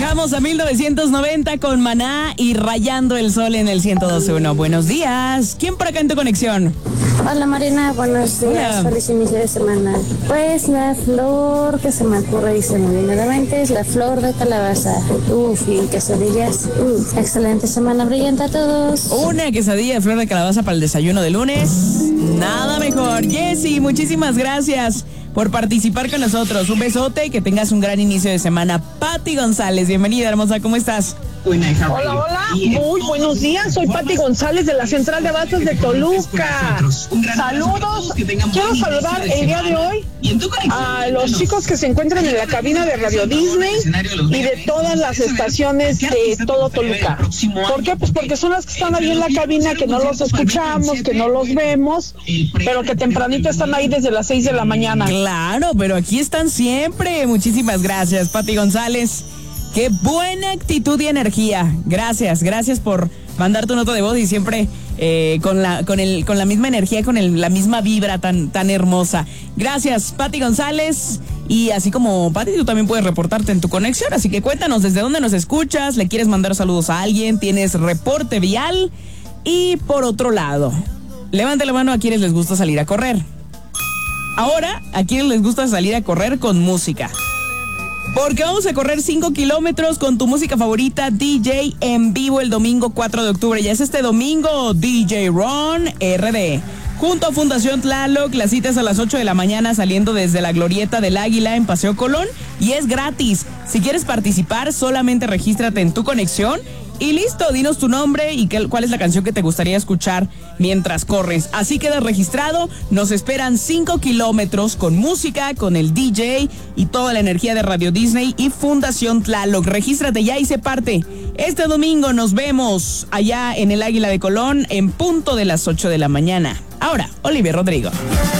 Viajamos a 1990 con Maná y Rayando el Sol en el 102.1. Buenos días. ¿Quién por acá en tu conexión? Hola Marina, buenos días. Hola. Feliz inicio de semana. Pues la flor que se me ocurre y se me viene a la mente es la flor de calabaza. Y quesadillas. Excelente semana brillante a todos. Una quesadilla de flor de calabaza para el desayuno de lunes. Nada mejor. Jessy, muchísimas gracias por participar con nosotros. Un besote y que tengas un gran inicio de semana. Pati González, bienvenida, hermosa, ¿cómo estás? Hola, hola, muy buenos días, soy Pati González de la Central de Abastos de Toluca. Saludos, quiero saludar el día de hoy a los chicos que se encuentran en la cabina de Radio Disney y de todas las estaciones de todo Toluca. ¿Por qué? Pues porque son las que están ahí en la cabina, que no los escuchamos, que no los vemos, pero que tempranito están ahí desde las 6 de la mañana. Claro, pero aquí están siempre. Muchísimas gracias, Pati González. Qué buena actitud y energía. Gracias por mandar tu nota de voz y siempre con la misma energía, con la misma vibra tan hermosa. Gracias, Pati González. Y así como Pati, tú también puedes reportarte en tu conexión. Así que cuéntanos desde dónde nos escuchas, le quieres mandar saludos a alguien, tienes reporte vial. Y por otro lado, levante la mano a quienes les gusta salir a correr. Ahora, a quienes les gusta salir a correr con música. Porque vamos a correr 5 kilómetros con tu música favorita, DJ en vivo el domingo 4 de octubre. Ya es este domingo, DJ Ron RD. Junto a Fundación Tlaloc, las citas a las 8 de la mañana saliendo desde la Glorieta del Águila en Paseo Colón. Y es gratis. Si quieres participar, solamente regístrate en tu conexión. Y listo, dinos tu nombre y cuál es la canción que te gustaría escuchar mientras corres. Así quedas registrado. Nos esperan 5 kilómetros con música, con el DJ y toda la energía de Radio Disney y Fundación Tlaloc. Regístrate ya y sé parte. Este domingo nos vemos allá en el Águila de Colón en punto de las 8 de la mañana. Ahora, Olivia Rodrigo.